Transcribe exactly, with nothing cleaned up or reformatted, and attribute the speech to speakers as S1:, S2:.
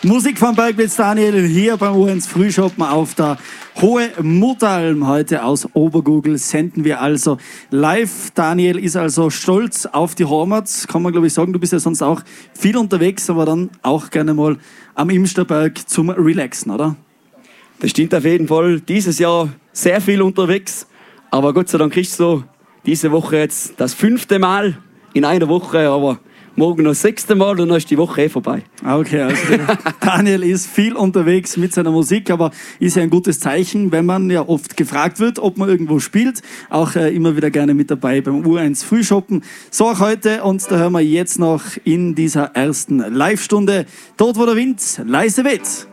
S1: Musik von Bergblitz Daniel hier beim U eins Frühschoppen auf der Hohe Muttalm. Heute aus Obergurgl senden wir also live. Daniel ist also stolz auf die Heimat, kann man glaube ich sagen. Du bist ja sonst auch viel unterwegs, aber dann auch gerne mal am Imsterberg zum Relaxen, oder?
S2: Das stimmt auf jeden Fall. Dieses Jahr sehr viel unterwegs, aber Gott sei Dank ist so diese Woche jetzt das fünfte Mal in einer Woche, aber morgen noch das sechste Mal und dann ist die Woche eh vorbei.
S1: Okay, also Daniel ist viel unterwegs mit seiner Musik, aber ist ja ein gutes Zeichen, wenn man ja oft gefragt wird, ob man irgendwo spielt. Auch äh, immer wieder gerne mit dabei beim U eins Frühschoppen. So auch heute und da hören wir jetzt noch in dieser ersten Live-Stunde Dort wo der Wind leise weht.